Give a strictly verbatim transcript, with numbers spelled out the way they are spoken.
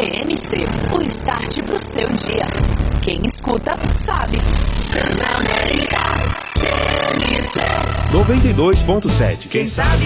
M C, o start pro seu dia. Quem escuta, sabe. noventa e dois ponto sete. Quem sabe?